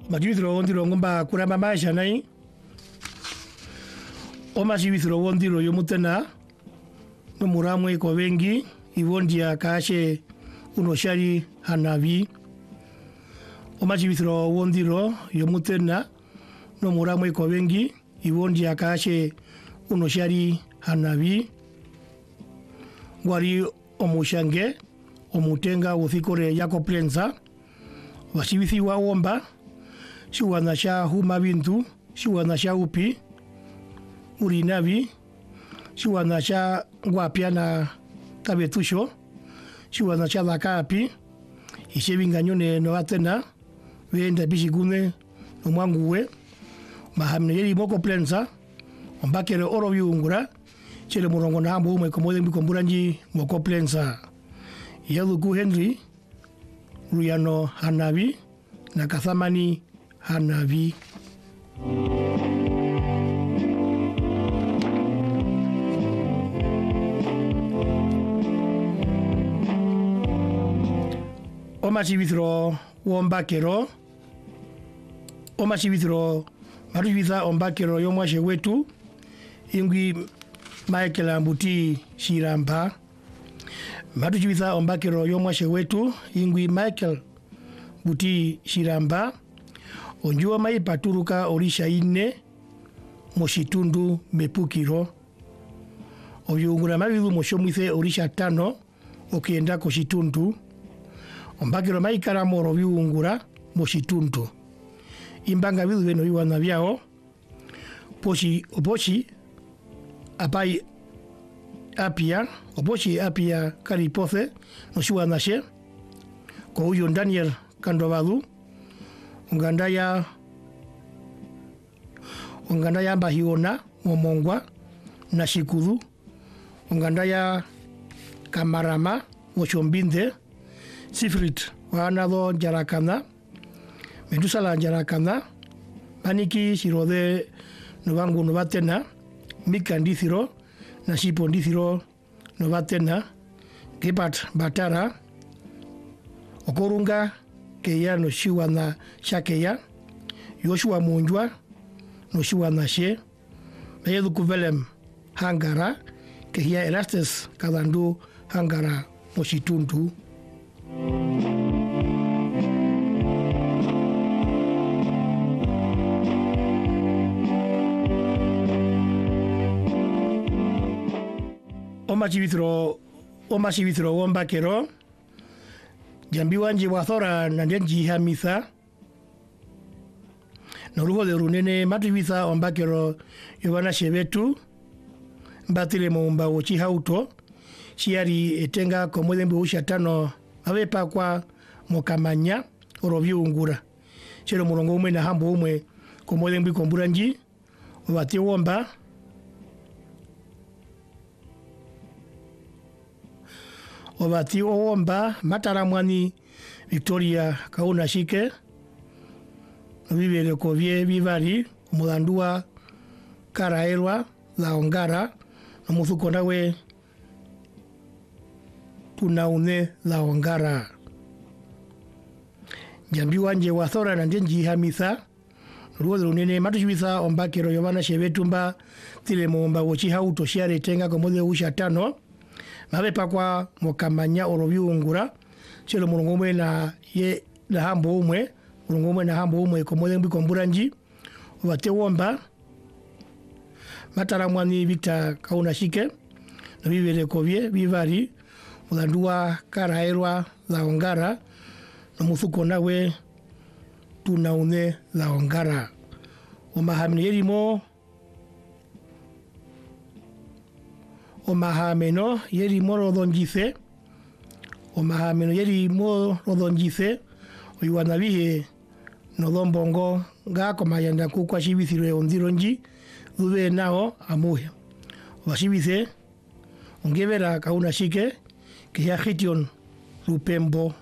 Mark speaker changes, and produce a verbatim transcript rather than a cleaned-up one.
Speaker 1: majibithiro wondiro ngomba kuramba maisha nai o majibithiro wondiro yomutena no muramwe ko wengi ivondia kaashe unoshari hanavi o majibithiro wondiro yomutena no muramwe ko wengi ivondia kaashe unoshari hanavi wari omushange omutenga uthikore yako plenza wasibithi wa womba shiwana sha huma bintu shiwana sha upi urinavi shiwana sha ngwapya na kabetusho shiwana sha lakapi ishebinganyone no atena wenda bishigune no mwanguwe mahamne yeri moko plenza ombakere oro biungura chele murongo na hambo umwe komode mbikomburanji moko plenza Yalugu Henry Ruyano Hanavi na Kathamani Hanavi. Omachibithro wombakero Omachibithro marubitha ombakero yomwashe wetu ingwi Michael Ambuti Shiramba Matuchibitha ombakero yomwashe wetu ingwi Michael Buti Shiramba onjua mai paturuka orisha ine moshitundu mepukiro oyungura mabidu moshomwithe orisha tano okienda koshitundu ombakero mai karamoro biungura moshitundu imbanga bidu beno biwana byao poshi oposhi apai apia oposhi apia karipothe no shiwanashe ko uyo Daniel Kandovadu ungandaya ungandaya Bahiona Momongwa na Shikudu ungandaya Kamarama Mochombinde Sifrit wanado Jarakana Medusala Jarakana Maniki Shirode Novangu Novatena Mikandithiro na Shipondithiro Novatena Gepat Batara Okorunga Keya no shiwana shakeya Yoshua Munjwa no shiwana she Meyedu kuvelem hangara Keya Erastes Kadandu hangara Moshitundu Omachibithro Omachibithro wombakero Jambi wanje wathora na ndenji hamitha Noruho de runene matibitha ombakero yobana shebetu Mbatile momba wochi hauto Shiari etenga komode mbu usha tano Awepa kwa mokamanya Orobyu ungura Shero murongo umwe na hambo umwe Komode mbu komburanji Wati womba Obati owomba mataramwani Victoria Kauna Shike Vivere kovie vivari Mulandua Karaelwa La Ongara Namuthuko nawe Tunaune La Ongara Jambi wanje wathora na ndenji hamitha Ruodo unene matushibitha ombakero yobana shebetumba Tile momba wochi hauto shiare tenga komode usha tano Mabepa kwa mokamanya orobyu ungura Chelo mulungomwe na ye na hambo umwe Mulungomwe na hambo umwe komode mbi komburanji Wate womba Mataramwani Victor Kauna Shike Na vivere kovie vivari Mulandua Karaerwa La Ongara Na muthuko nawe Tunaune La Ongara Omahamini yerimo Omahameno yeri moro donjife Omahameno yeri moro donjife Oyuanabihe no dombongo Ga komayanda kukwa shibithiro ondironji Dube nao amuhe Washibithe Ungevera Kauna Shike Kia Hition Rupembo